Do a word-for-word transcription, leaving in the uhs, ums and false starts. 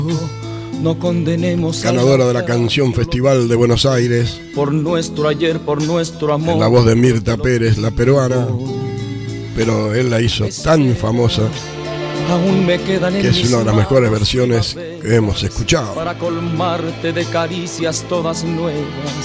No condenemos. Ganadora de la canción Festival de Buenos Aires. Por nuestro ayer, por nuestro amor. En la voz de Mirta Pérez, la peruana. Pero él la hizo tan famosa Aún me quedan en que es una de las mejores versiones manos que hemos escuchado. para colmarte de caricias todas nuevas.